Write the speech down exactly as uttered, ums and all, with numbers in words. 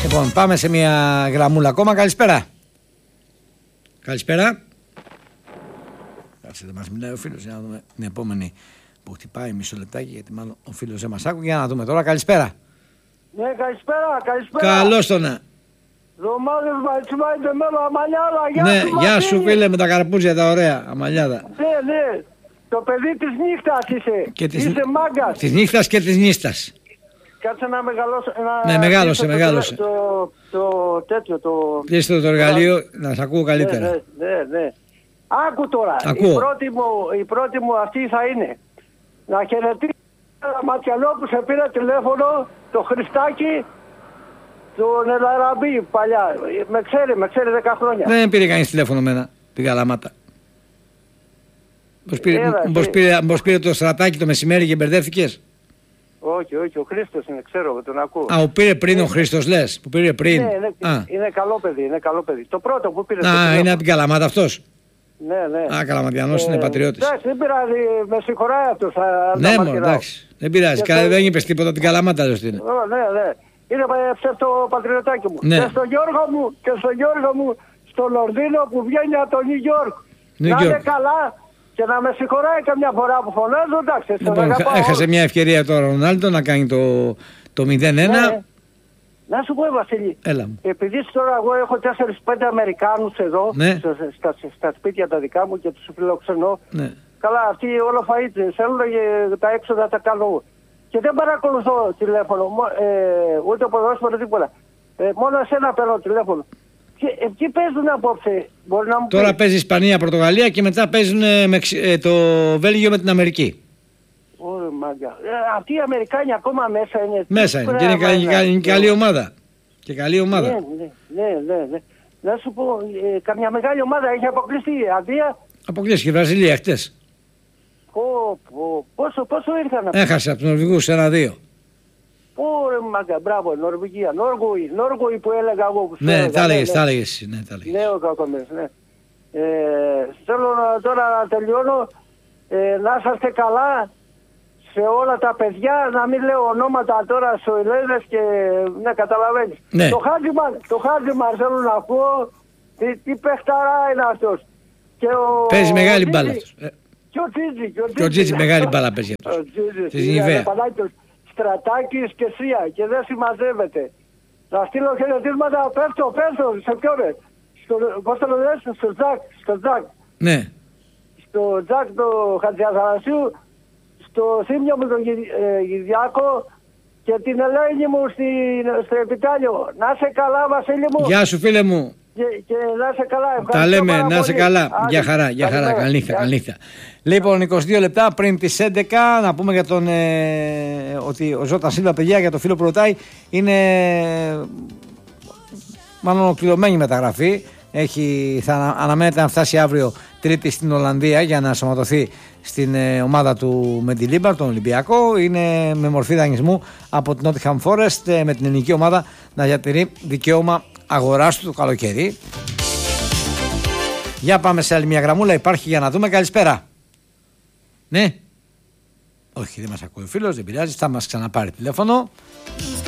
Λοιπόν, πάμε σε μια γραμμούλα ακόμα. Καλησπέρα. Καλησπέρα. Κάτσε, δεν μας μιλάει ο φίλος, για να δούμε την επόμενη που χτυπάει. Μισό λεπτάκι, γιατί μάλλον ο φίλος δεν μας άκουγε. Για να δούμε τώρα. Καλησπέρα. Ναι, καλησπέρα, καλησπέρα. Καλώς τον. Ναι, Δωμάδες Ματσιμάιτε Μέλο Αμαλιάδα. Γεια ναι, σου, γεια Μαρτίνη. σου φίλε με τα καρπούζια τα ωραία. Αμαλιάδα. Ναι, ναι. Το παιδί της νύχτας είσαι. Και της... Είσαι μάγκας. Της νύχτας και της νύστας. Κάτσε να μεγαλώσω. Να... Ναι, μεγάλωσε, το, μεγάλωσε. Το, το, το τέτοιο, το... Κλείστε το εργαλείο, να σε ακούω καλύτερα. Ναι, ναι, ναι, ναι. Άκου τώρα. Ακούω. Η πρώτη, μου, η πρώτη μου αυτή θα είναι να χαιρετήσω ένα ματιανό που σε πήρα τηλέφωνο, το Χριστάκι, τον Ελαραμπή παλιά. Με ξέρει, με ξέρει δέκα χρόνια. Δεν πήρε κανείς τηλέφωνο μένα, την Καλαμάτα. Πώς πήρε, Έλα, πώς πήρε, πώς πήρε το στρατάκι το μεσημέρι και μπερδεύτηκες? Όχι, όχι, ο Χρήστος είναι, ξέρω, τον ακούω. Α, που πήρε πριν ο Χρήστος λες, που πήρε πριν. Ναι, είναι, Α. είναι καλό παιδί, είναι καλό παιδί. Το πρώτο που πήρε. Α, είναι από την Καλαμάτα αυτός. Ναι, ναι. Α, Καλαματιανός είναι πατριώτης. Εντάξει, δεν πειράζει, με συγχωράει αυτός. Ναι, μόνο, εντάξει. Δεν πειράζει, Και το... το- δεν είπες τίποτα την Καλαμάτα, λες τι είναι. Ω, ναι, ναι. Είναι ψεύτο πατριωτάκι μου. Ναι. Και στον Γιώργο μου, και στον Γιώργο μου, στο Λονδίνο που βγαίνει από το Νιου Γιόρκ. Νιου Να είναι Γιόρκ. καλά και να με συγχωράει καμιά φορά που φωνάζω, εντάξει. Τον Λοιπόν, αγαπάω. έχασε μια ευκαιρία τώρα ο Ρονάλντο να κάνει το, το μηδέν ένα. Ναι. Να σου πω, Βασίλη, Έλα μου. επειδή τώρα εγώ έχω τέσσερις πέντε Αμερικάνους εδώ, Ναι. στα, στα, στα σπίτια τα δικά μου και τους φιλοξενώ. Ναι. Καλά, αυτοί όλο φαΐτζε, θέλουν και τα έξοδα τα κάνω εγώ. Και δεν παρακολουθώ τηλέφωνο, μο- ε, ούτε ποδόσφαιρο τίποτα. Ε, μόνο εσένα παίρνω τηλέφωνο. Και ε, ποιοι παίζουν απόψε, μπορεί να μου Τώρα πεις? παίζει Ισπανία, Πορτογαλία και μετά παίζουν ε, Μεξι- ε, το Βέλγιο με την Αμερική. Ωρε μάγκα. Ε, αυτοί οι Αμερικάνοι ακόμα μέσα είναι. Μέσα είναι και είναι Πράγμα, καλή, ναι. καλή, καλή ομάδα. Και καλή ομάδα. Ναι, ναι, ναι, ναι, ναι. Να σου πω, ε, καμιά μεγάλη ομάδα έχει αποκλειστεί η Αγγλία. Αποκλείστηκε η Βραζιλία χτες. Πω, πω, πόσο, πόσο ήρθαν αυτοί. Έχασε από τους Νορβηγούς ένα δύο. Ωρε μάγκα, μπράβο, Νορβηγία, Νόργοη, Νόργοη που έλεγα εγώ. Που σου Ναι, έλεγα, τα έλεγες, ναι. τα έλεγες. Ναι, τα έλεγες. Ναι, ο Κακομοίρης, ναι. Ε, θέλω να, τώρα να τελειώνω, ε, να είσαστε καλά σε όλα τα παιδιά, να μην λέω ονόματα τώρα στους Ελλήνες και ναι, καταλαβαίνεις. Ναι. Το Χάτζημαν, το Χάτζημαν θέλω να πω, τι, τι παιχταρά είναι αυτός. Και ο, Παίζει ο μεγάλη Τζίτζι- μπάλα αυτός. Ε, Και ο Τζίτζι. Και ο Τζίτζι μεγάλη μπάλα παίζει αυτός. Ο Τζίτζι, Της είναι Νιβαία. Πανάγιος Στρατάκης και Σία και δεν συμμαζεύεται. Να στείλω χαιρετίσματα, πέφτω, πέφτω, σε ποιον ρε. Στο, πώς το λες, στο Τζακ, στο Τζακ. Ναι. Στο Τζακ το Χατζιαθανασίου, στο Θήμιο μου τον Γη- ε, Γηδιάκο και την Ελένη μου στην, στο Επιτάλιο. Να είσαι καλά, Βασίλη μου. Γεια σου φίλε μου. Και, και να είσαι καλά. Ευχαριστώ Τα λέμε, πάρα να είσαι πολύ. καλά. Άντε, Γεια χαρά, γεια χαρά. καλημέρα. Καλή νύχτα, Γεια. καλή νύχτα. Λοιπόν, είκοσι δύο λεπτά πριν τις έντεκα, να πούμε για τον, ε, ότι ο Ζώτα Σίλβα, παιδιά, για το φίλο που ρωτάει, είναι μάλλον ολοκληρωμένη μεταγραφή. Έχει, θα ανα- αναμένεται να φτάσει αύριο Τρίτη στην Ολλανδία για να σωματωθεί στην ε, ομάδα του Μεντιλίμπαρ, τον Ολυμπιακό. Είναι με μορφή δανεισμού από την Nottingham Forest, ε, με την ελληνική ομάδα να διατηρεί δικαίωμα αγοράς του το καλοκαίρι. Για πάμε σε άλλη μια γραμμούλα. Υπάρχει για να δούμε. Καλησπέρα. Ναι. Όχι, δεν μας ακούει ο φίλος, δεν πειράζει. Θα μας ξαναπάρει τηλέφωνο.